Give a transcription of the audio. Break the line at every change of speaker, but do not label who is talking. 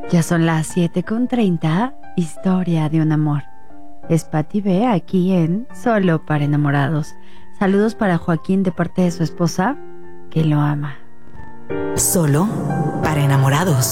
Ya son las 7:30, historia de un amor. Es Pati B aquí en Solo para Enamorados. Saludos para Joaquín de parte de su esposa, que lo ama.
Solo para enamorados.